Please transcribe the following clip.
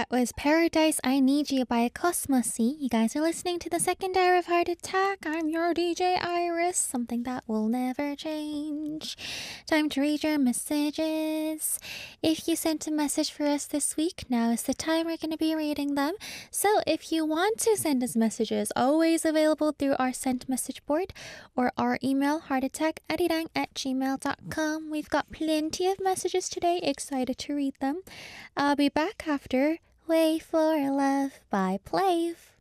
That was Paradise I Need You by Cosmos C. You guys are listening to the second hour of Heart Attack. I'm your DJ Iris, something that will never change. Time to read your messages. If you sent a message for us this week, now is the time we're going to be reading them. So if you want to send us messages, always available through our sent message board or our email, heartattack@gmail.com. We've got plenty of messages today, excited to read them. I'll be back after Way for Love by Plave.